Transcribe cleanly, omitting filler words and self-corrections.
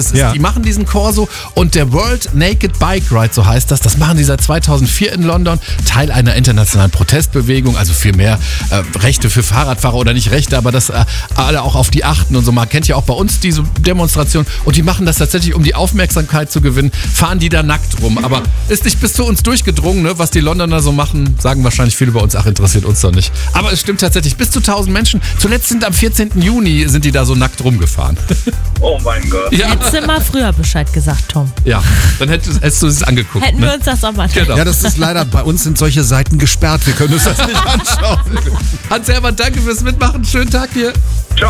Die machen diesen Corso und der World Naked Bike Ride, so heißt das machen die seit 2004 in London, Teil einer internationalen Protestbewegung, also für mehr Rechte für Fahrradfahrer oder nicht Rechte, aber dass alle auch auf die achten und so. Man kennt ja auch bei uns diese Demonstration und die machen das tatsächlich, um die Aufmerksamkeit zu gewinnen, fahren die da nackt rum. Aber ist nicht bis zu uns durchgedrungen, ne? Was die Londoner so machen, sagen wahrscheinlich viele bei uns, ach, interessiert uns doch nicht. Aber es stimmt tatsächlich, bis zu 1000 Menschen. Zuletzt sind am 14. Juni sind die da so nackt rumgefahren. Oh mein Gott. Ja. Hättest du mal früher Bescheid gesagt, Tom. Ja, dann hättest du es angeguckt. Hätten wir uns das auch mal Genau. Ja, das ist leider, bei uns sind solche Seiten gesperrt. Wir können uns das nicht anschauen. Hans-Hermann, danke fürs Mitmachen. Schönen Tag dir. Ciao.